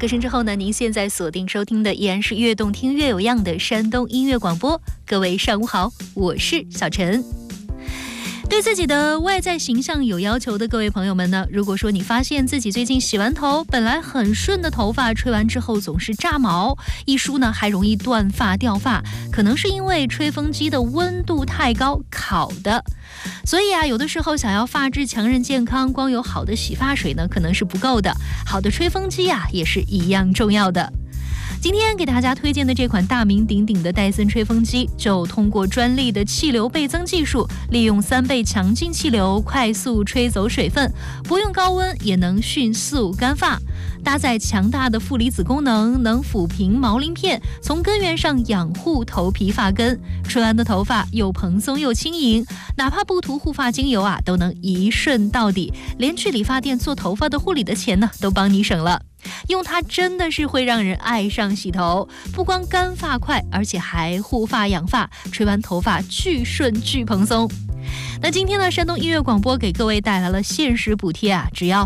歌声之后呢，您现在锁定收听的依然是越动听越有样的山东音乐广播。各位上午好，我是小陈。对自己的外在形象有要求的各位朋友们呢，如果说你发现自己最近洗完头，本来很顺的头发吹完之后总是炸毛，一梳呢还容易断发掉发，可能是因为吹风机的温度太高烤的。所以有的时候想要发质强韧健康，光有好的洗发水呢可能是不够的，好的吹风机也是一样重要的。今天给大家推荐的这款大名鼎鼎的戴森吹风机，就通过专利的气流倍增技术，利用3倍强劲气流快速吹走水分，不用高温也能迅速干发。搭载强大的负离子功能，能抚平毛鳞片，从根源上养护头皮发根，吹完的头发又蓬松又轻盈，哪怕不涂护发精油都能一顺到底，连去理发店做头发的护理的钱呢都帮你省了。用它真的是会让人爱上洗头，不光干发快，而且还护发养发，吹完头发巨顺巨蓬松。那今天呢，山东音乐广播给各位带来了限时补贴只要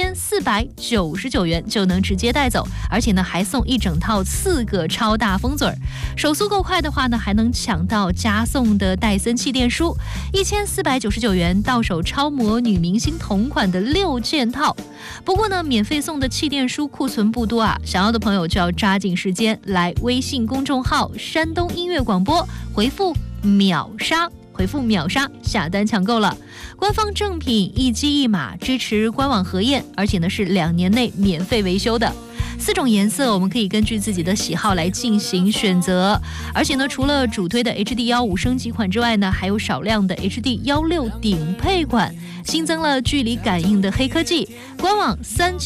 1499元就能直接带走，而且呢还送一整套4个超大风嘴，手速够快的话呢，还能抢到加送的戴森气垫梳，1499元到手超模女明星同款的6件套。不过呢，免费送的气垫梳库存不多想要的朋友就要抓紧时间来微信公众号山东音乐广播回复秒杀下单抢购了。官方正品一机一码，支持官网核验，而且呢是2年内免费维修的。4种颜色我们可以根据自己的喜好来进行选择，而且呢除了主推的 HD15 升级款之外呢，还有少量的 HD16 顶配款，新增了距离感应的黑科技，官网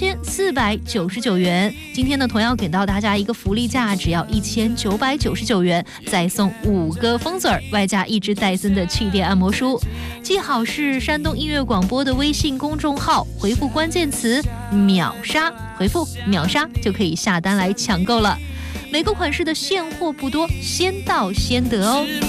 3499元。今天呢同样给到大家一个福利价，只要1999元，再送5个风嘴，外加1支戴森的气垫按摩梳。记好是山东音乐广播的微信公众号，回复关键词秒杀，回复秒杀就可以下单来抢购了。每个款式的现货不多，先到先得哦。